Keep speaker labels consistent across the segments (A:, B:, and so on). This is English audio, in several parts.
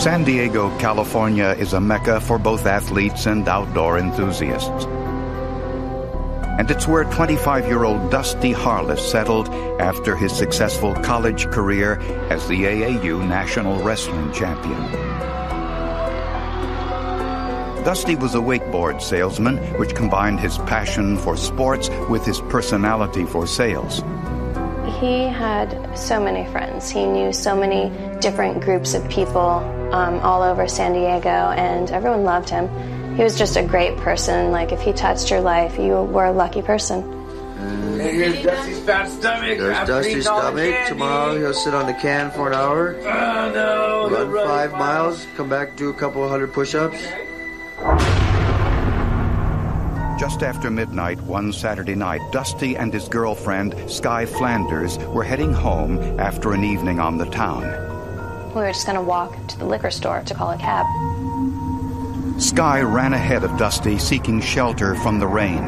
A: San Diego, California is a mecca for both athletes and outdoor enthusiasts. And it's where 25-year-old Dusty Harless settled after his successful college career as the AAU National Wrestling Champion. Dusty was a wakeboard salesman, which combined his passion for sports with his personality for sales.
B: He had so many friends. He knew so many different groups of people all over San Diego, and everyone loved him. He was just a great person. Like, if he touched your life, you were a lucky person.
C: Here's Dusty's fat stomach.
D: There's Dusty's stomach. Tomorrow he'll sit on the can for an hour.
C: Oh, no.
D: Run 5 miles. Come back, do a couple of 100 push-ups.
A: Just after midnight one Saturday night, Dusty and his girlfriend, Sky Flanders, were heading home after an evening on the town.
B: We were just going to walk to the liquor store to call a cab.
A: Sky ran ahead of Dusty, seeking shelter from the rain.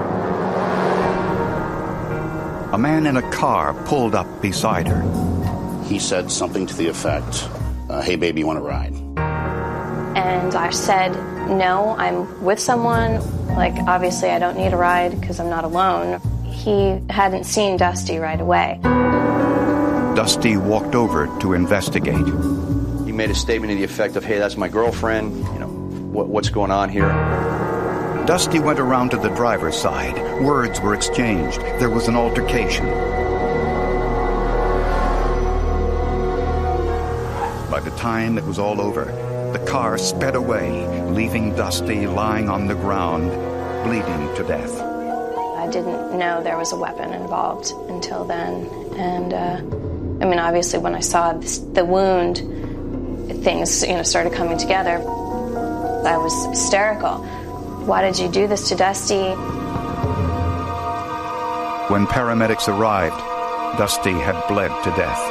A: A man in a car pulled up beside her.
E: He said something to the effect, hey, baby, you want to ride?
B: And I said, no, I'm with someone. Like, obviously, I don't need a ride because I'm not alone. He hadn't seen Dusty right away.
A: Dusty walked over to investigate.
F: He made a statement to the effect of, hey, that's my girlfriend, you know, what's going on here?
A: Dusty went around to the driver's side. Words were exchanged. There was an altercation. By the time it was all over, the car sped away, leaving Dusty lying on the ground, bleeding to death.
B: I didn't know there was a weapon involved until then. And, I mean, obviously, when I saw the wound, things, started coming together. I was hysterical. Why did you do this to Dusty?
A: When paramedics arrived, Dusty had bled to death.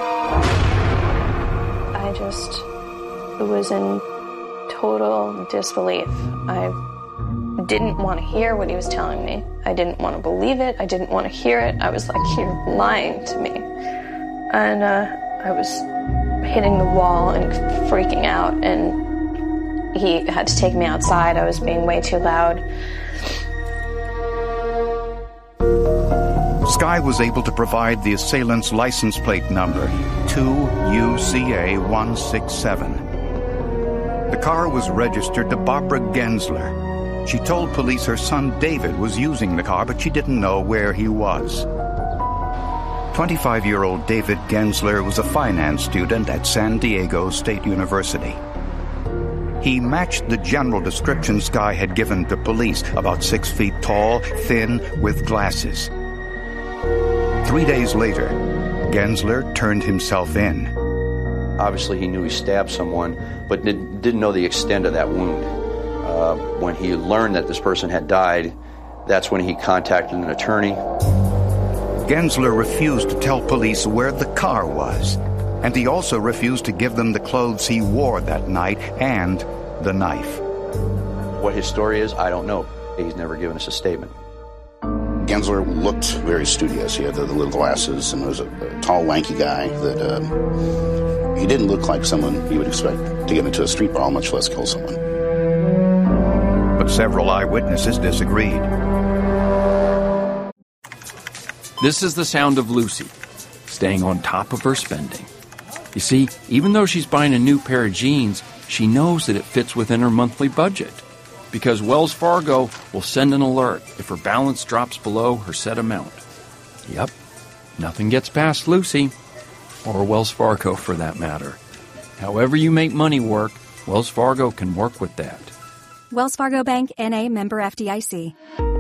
B: I just was in total disbelief. I didn't want to hear what he was telling me. I didn't want to believe it. I didn't want to hear it. I was like, you're lying to me. And I was hitting the wall and freaking out, and he had to take me outside. I was being way too loud.
A: Sky was able to provide the assailant's license plate number, 2UCA167. The car was registered to Barbara Gensler. She told police her son David was using the car, but she didn't know where he was. 25-year-old David Gensler was a finance student at San Diego State University. He matched the general description Sky had given to police, about 6 feet tall, thin, with glasses. 3 days later, Gensler turned himself in.
F: Obviously, he knew he stabbed someone, but didn't know the extent of that wound. When he learned that this person had died, that's when he contacted an attorney.
A: Gensler refused to tell police where the car was, and he also refused to give them the clothes he wore that night and the knife.
F: What his story is, I don't know. He's never given us a statement.
E: Gensler looked very studious. He had the little glasses and was a tall, lanky guy that he didn't look like someone you would expect to get into a street brawl, much less kill someone.
A: But several eyewitnesses disagreed.
G: This is the sound of Lucy, staying on top of her spending. You see, even though she's buying a new pair of jeans, she knows that it fits within her monthly budget. Because Wells Fargo will send an alert if her balance drops below her set amount. Yep, nothing gets past Lucy, or Wells Fargo for that matter. However you make money work, Wells Fargo can work with that.
H: Wells Fargo Bank, N.A., member FDIC.